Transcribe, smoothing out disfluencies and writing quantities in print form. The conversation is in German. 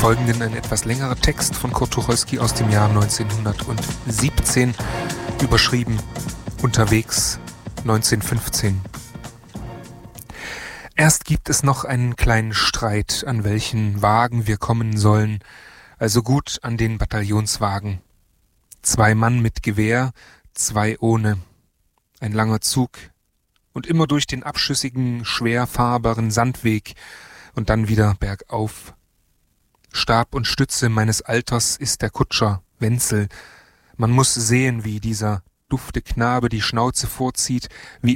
Folgenden ein etwas längerer Text von Kurt Tucholsky aus dem Jahr 1917, überschrieben Unterwegs 1915. Erst gibt es noch einen kleinen Streit, an welchen Wagen wir kommen sollen, also gut an den Bataillonswagen. 2 Mann mit Gewehr, 2 ohne. Ein langer Zug und immer durch den abschüssigen, schwer fahrbaren Sandweg und dann wieder bergauf. Stab und Stütze meines Alters ist der Kutscher, Wenzel. Man muss sehen, wie dieser dufte Knabe die Schnauze vorzieht, wie